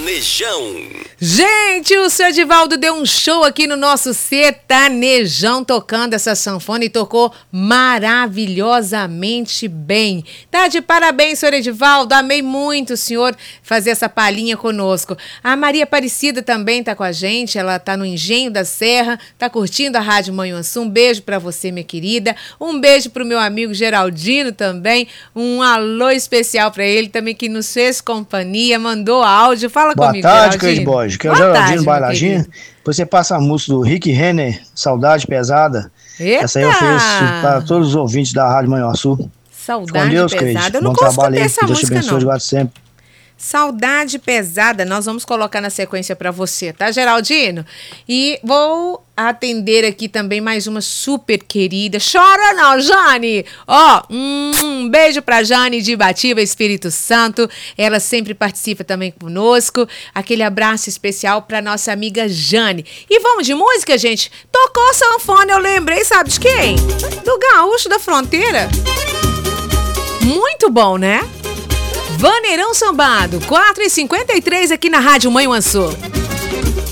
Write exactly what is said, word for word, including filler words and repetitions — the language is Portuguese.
Sertanejão. Gente, o seu Edivaldo deu um show aqui no nosso Sertanejão, tocando essa sanfona e tocou maravilhosamente bem. Tá de parabéns, senhor Edivaldo. Amei muito o senhor fazer essa palhinha conosco. A Maria Aparecida também tá com a gente, ela tá no Engenho da Serra, tá curtindo a Rádio Manhuaçu. Um beijo pra você, minha querida. Um beijo pro meu amigo Geraldino também. Um alô especial pra ele também, que nos fez companhia, mandou áudio. Fala Boa comigo, tarde, Geraldino. Cleide Borges, que é o Boa Geraldino tarde, Bailaginha. meu querido. Depois você passa a música do Rick Renner, Saudade Pesada. Eita! Essa aí eu ofereço para todos os ouvintes da Rádio Manhuaçu. Saudade Com Deus, Pesada. Cleide. Eu Bom nunca trabalho escutei aí. essa Que Deus te música, abençoe não. de guarda sempre. Saudade Pesada, nós vamos colocar na sequência para você, tá, Geraldino? E vou atender aqui também mais uma super querida. Chora não, Jane! Ó, um beijo pra Jane de Ibatiba, Espírito Santo. Ela sempre participa também conosco. Aquele abraço especial pra nossa amiga Jane. E vamos de música, gente? Tocou sanfona, eu lembrei, sabe de quem? Do Gaúcho da Fronteira. Muito bom, né? Vaneirão Sambado, quatro e cinquenta e três aqui na Rádio Manhuaçu.